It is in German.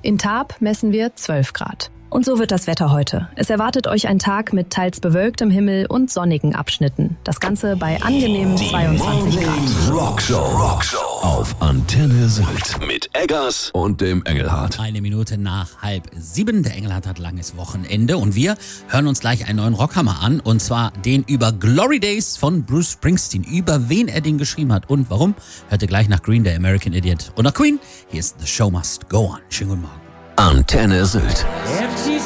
In Taab messen wir 12 Grad. Und so wird das Wetter heute. Es erwartet euch ein Tag mit teils bewölktem Himmel und sonnigen Abschnitten. Das Ganze bei angenehmen 22 Grad. Rockshow auf Antenne Sylt mit Eggers und dem Engelhardt. 1 Minute nach 6:30. Der Engelhardt hat langes Wochenende und wir hören uns gleich einen neuen Rockhammer an. Und zwar den über Glory Days von Bruce Springsteen. Über wen er den geschrieben hat und warum, hört ihr gleich nach Green Day, American Idiot und nach Queen. Hier ist The Show Must Go On. Schönen guten Morgen. Antenne Sylt.